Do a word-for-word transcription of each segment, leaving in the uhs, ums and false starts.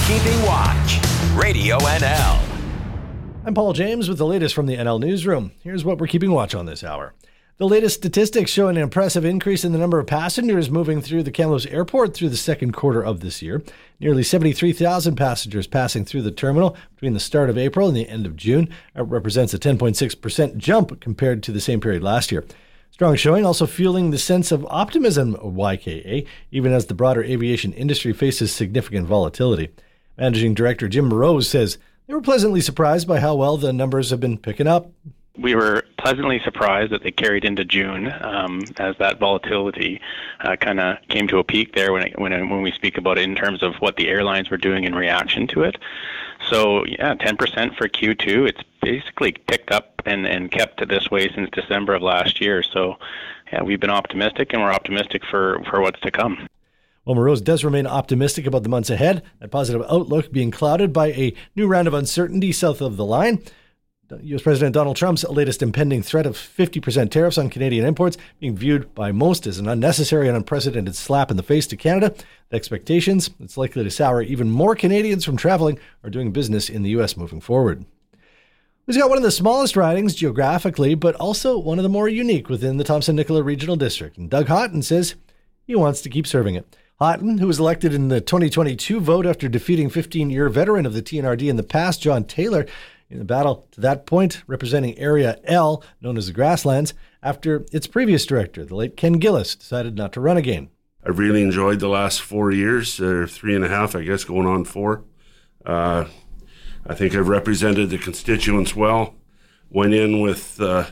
Keeping Watch, Radio N L. I'm Paul James with the latest from the N L Newsroom. Here's what we're keeping watch on this hour. The latest statistics show an impressive increase in the number of passengers moving through the Kamloops Airport through the second quarter of this year. Nearly seventy-three thousand passengers passing through the terminal between the start of April and the end of June. That represents a ten point six percent jump compared to the same period last year. Strong showing also fueling the sense of optimism of Y K A, even as the broader aviation industry faces significant volatility. Managing Director Jim Rose says they were pleasantly surprised by how well the numbers have been picking up. We were pleasantly surprised that they carried into June um, as that volatility uh, kind of came to a peak there when it, when it, when we speak about it in terms of what the airlines were doing in reaction to it. So yeah, ten percent for Q two. It's basically ticked up and, and kept to this way since December of last year. So yeah, we've been optimistic, and we're optimistic for, for what's to come. Well, Rose does remain optimistic about the months ahead, that positive outlook being clouded by a new round of uncertainty south of the line. U S President Donald Trump's latest impending threat of fifty percent tariffs on Canadian imports being viewed by most as an unnecessary and unprecedented slap in the face to Canada. The expectations, it's likely to sour even more Canadians from traveling or doing business in the U S moving forward. We've got one of the smallest ridings geographically, but also one of the more unique within the Thompson-Nicola Regional District. And Doug Houghton says he wants to keep serving it. Houghton, who was elected in the twenty twenty-two vote after defeating fifteen-year veteran of the T N R D in the past, John Taylor, in the battle to that point, representing Area L, known as the Grasslands, after its previous director, the late Ken Gillis, decided not to run again. I've really enjoyed the last four years, or three and a half, I guess, going on four. Uh, I think I've represented the constituents well. Went in with, uh,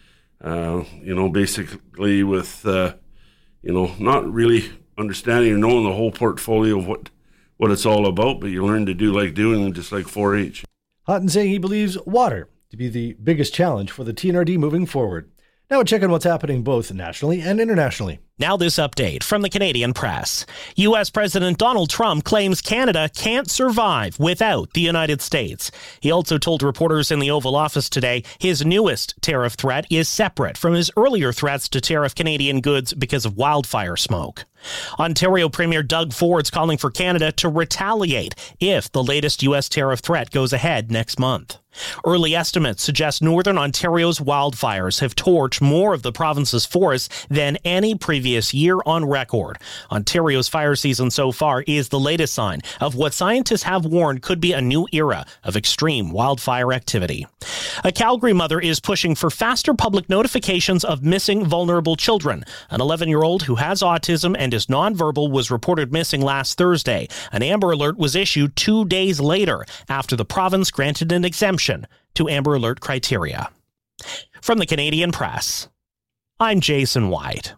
uh, you know, basically with, uh, you know, not really understanding or knowing the whole portfolio of what, what it's all about, but you learn to do like doing, just like four H. Houghton saying he believes water to be the biggest challenge for the T N R D moving forward. Now a check on what's happening both nationally and internationally. Now this update from the Canadian Press. U S President Donald Trump claims Canada can't survive without the United States. He also told reporters in the Oval Office today his newest tariff threat is separate from his earlier threats to tariff Canadian goods because of wildfire smoke. Ontario Premier Doug Ford's calling for Canada to retaliate if the latest U S tariff threat goes ahead next month. Early estimates suggest Northern Ontario's wildfires have torched more of the province's forests than any previous year on record. Ontario's fire season so far is the latest sign of what scientists have warned could be a new era of extreme wildfire activity. A Calgary mother is pushing for faster public notifications of missing vulnerable children. An eleven-year-old who has autism and is nonverbal was reported missing last Thursday. An Amber Alert was issued two days later after the province granted an exemption to Amber Alert criteria. From the Canadian Press, I'm Jason White.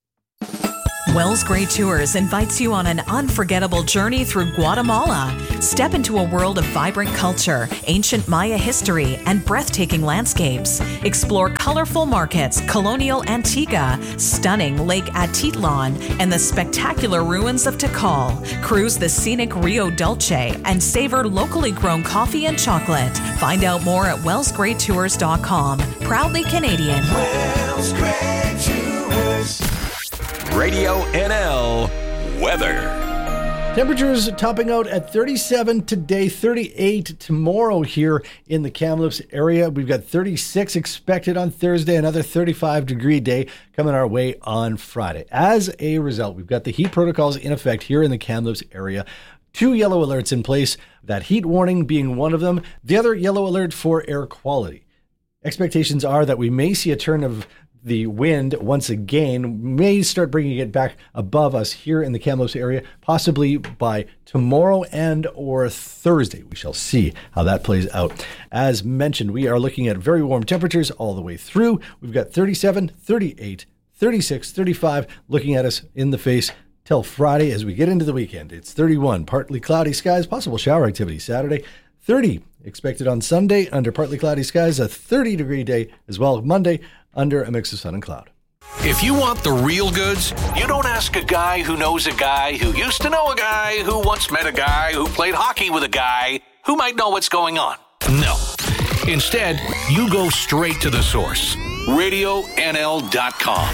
Wells Gray Tours invites you on an unforgettable journey through Guatemala. Step into a world of vibrant culture, ancient Maya history, and breathtaking landscapes. Explore colorful markets, colonial Antigua, stunning Lake Atitlan, and the spectacular ruins of Tikal. Cruise the scenic Rio Dulce and savor locally grown coffee and chocolate. Find out more at wells gray tours dot com. Proudly Canadian. Wells Gray Tours. Radio N L weather. Temperatures topping out at thirty-seven today, thirty-eight tomorrow here in the Kamloops area. We've got thirty-six expected on Thursday, another thirty-five degree day coming our way on Friday. As a result, we've got the heat protocols in effect here in the Kamloops area. Two yellow alerts in place, that heat warning being one of them, the other yellow alert for air quality. Expectations are that we may see a turn of the wind once again, may start bringing it back above us here in the Kamloops area, possibly by tomorrow and or Thursday. We shall see how that plays out. As mentioned, we are looking at very warm temperatures all the way through. We've got thirty-seven, thirty-eight, thirty-six, thirty-five looking at us in the face till Friday as we get into the weekend. It's thirty-one, partly cloudy skies, possible shower activity Saturday. thirty expected on Sunday under partly cloudy skies, a thirty degree day as well Monday under a mix of sun and cloud. If you want the real goods, you don't ask a guy who knows a guy who used to know a guy who once met a guy who played hockey with a guy who might know what's going on. No. Instead, you go straight to the source. radio N L dot com.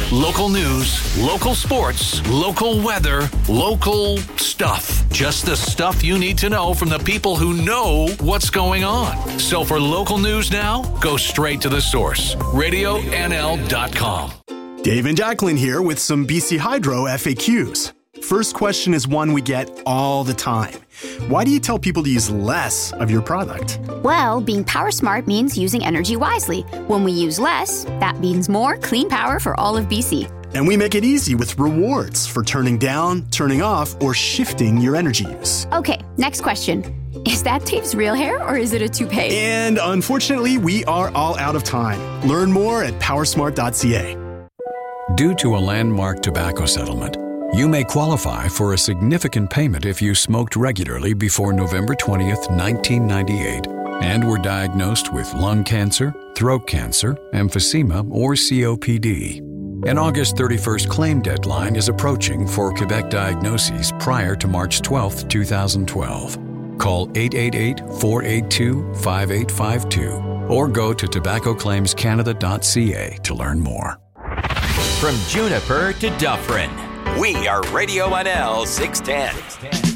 Local news, local sports, local weather, local stuff. Just the stuff you need to know from the people who know what's going on. So for local news now, go straight to the source. radio N L dot com. Dave and Jacqueline here with some B C Hydro F A Qs. First question is one we get all the time. Why do you tell people to use less of your product? Well, being power smart means using energy wisely. When we use less, that means more clean power for all of B C. And we make it easy with rewards for turning down, turning off, or shifting your energy use. Okay, next question. Is that Dave's real hair or is it a toupee? And unfortunately, we are all out of time. Learn more at powersmart dot c a. Due to a landmark tobacco settlement, you may qualify for a significant payment if you smoked regularly before November twentieth, nineteen ninety-eight, and were diagnosed with lung cancer, throat cancer, emphysema, or C O P D. An August thirty-first claim deadline is approaching for Quebec diagnoses prior to March twelfth, twenty twelve. Call eight eight eight, four eight two, five eight five two or go to tobacco claims canada dot c a to learn more. From Juniper to Dufferin, we are Radio N L six ten.